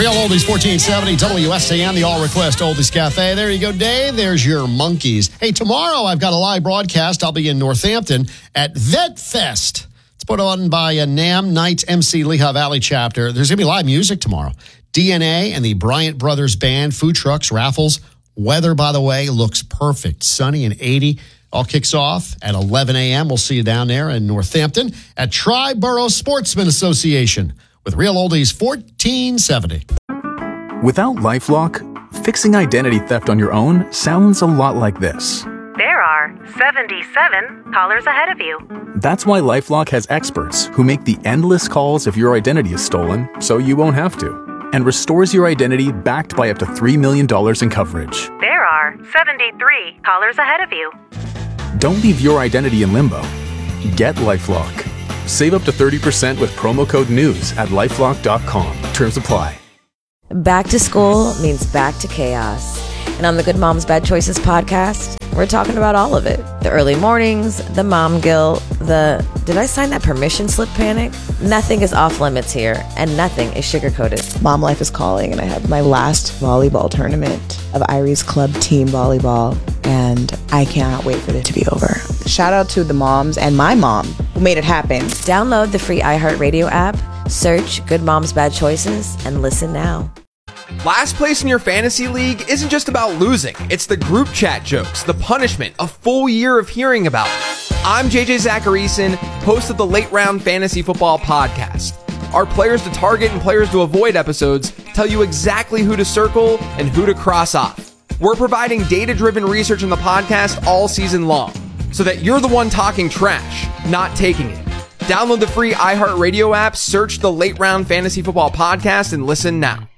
Real Oldies 1470, WSAN, the All Request Oldies Cafe. There you go, Dave. There's your monkeys. Hey, tomorrow I've got a live broadcast. I'll be in Northampton at Vet Fest. It's put on by NAM Knights MC Lehigh Valley chapter. There's going to be live music tomorrow. DNA and the Bryant Brothers Band, food trucks, raffles. Weather, by the way, looks perfect. Sunny and 80. All kicks off at 11 a.m. We'll see you down there in Northampton at Triborough Sportsman Association with Real Oldies 1470. Without LifeLock, fixing identity theft on your own sounds a lot like this. There are 77 callers ahead of you. That's why LifeLock has experts who make the endless calls if your identity is stolen, so you won't have to, and restores your identity backed by up to $3 million in coverage. There are 73 callers ahead of you. Don't leave your identity in limbo. Get LifeLock. Save up to 30% with promo code NEWS at LifeLock.com. Terms apply. Back to school means back to chaos. And on the Good Moms Bad Choices podcast, we're talking about all of it. The early mornings, the mom guilt, the did I sign that permission slip panic? Nothing is off limits here, and nothing is sugar-coated. Mom life is calling, and I have my last volleyball tournament of Irie's Club team volleyball, and I cannot wait for it to be over. Shout out to the moms and my mom who made it happen. Download the free iHeartRadio app, search Good Moms Bad Choices, and listen now. Last place in your fantasy league isn't just about losing. It's the group chat jokes, the punishment, a full year of hearing about it. I'm JJ Zacharyson, host of the Late Round Fantasy Football Podcast. Our players to target and players to avoid episodes tell you exactly who to circle and who to cross off. We're providing data-driven research in the podcast all season long, so that you're the one talking trash, not taking it. Download the free iHeartRadio app, search the Late Round Fantasy Football Podcast, and listen now.